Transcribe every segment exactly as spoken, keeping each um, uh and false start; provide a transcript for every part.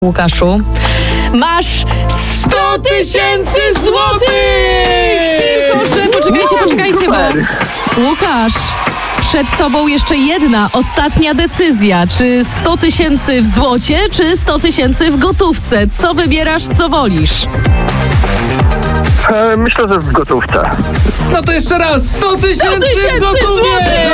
Łukaszu, masz sto tysięcy złotych! Tylko, że poczekajcie, poczekajcie, bo Łukasz, przed tobą jeszcze jedna, ostatnia decyzja. Czy sto tysięcy w złocie, czy sto tysięcy w gotówce? Co wybierasz, co wolisz? E, myślę, że w gotówce. No to jeszcze raz, sto tysięcy w gotówce!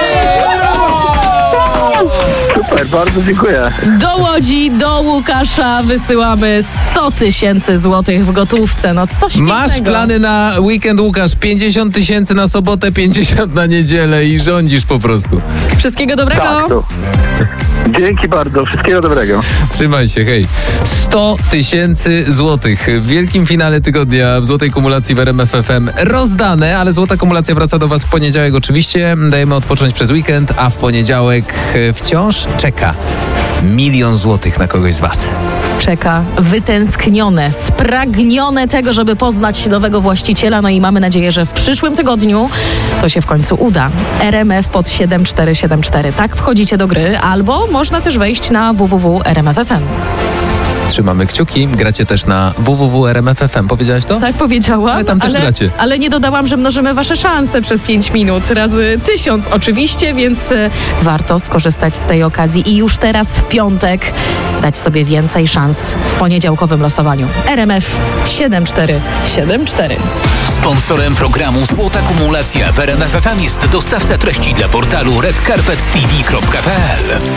Super, bardzo dziękuję. Do Łodzi, do Łukasza wysyłamy sto tysięcy złotych w gotówce. No coś Masz pięknego. plany na weekend, Łukasz? pięćdziesiąt tysięcy na sobotę, pięćdziesiąt na niedzielę i rządzisz po prostu. Wszystkiego dobrego. Tak, to. Dzięki bardzo, wszystkiego dobrego. Trzymaj się, hej. sto tysięcy złotych w wielkim finale tygodnia w złotej kumulacji w R M F F M rozdane, ale złota kumulacja wraca do was w poniedziałek oczywiście. Dajemy odpocząć przez weekend, a w poniedziałek wciąż czeka milion złotych na kogoś z was. Czeka wytęsknione, spragnione tego, żeby poznać nowego właściciela. No i mamy nadzieję, że w przyszłym tygodniu to się w końcu uda. R M F pod siedem cztery siedem cztery. Tak wchodzicie do gry, albo można też wejść na w w w kropka r m f f m. Trzymamy kciuki. Gracie też na w w w kropka r m f f m. Powiedziałaś to? Tak powiedziałam, Ale tam też ale, gracie. ale nie dodałam, że mnożymy wasze szanse przez pięć minut razy tysiąc oczywiście, więc e, warto skorzystać z tej okazji i już teraz w piątek dać sobie więcej szans w poniedziałkowym losowaniu. R M F siedem cztery siedem cztery. Sponsorem programu Złota Kumulacja w R M F F M jest dostawca treści dla portalu red carpet t v kropka p l.